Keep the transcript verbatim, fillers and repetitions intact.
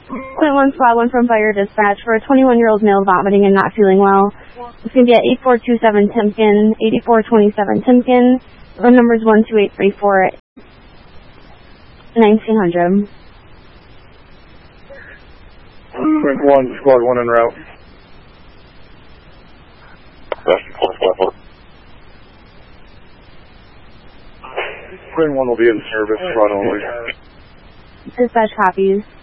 Point one, squad one from fire dispatch for a twenty-one-year-old male vomiting and not feeling well. It's going to be at eighty-four twenty-seven Timken, eighty-four twenty-seven Timken. The number is one two eight three four, nineteen hundred. Point one, squad one en route. Point one will be in service, squad only. Dispatch copies.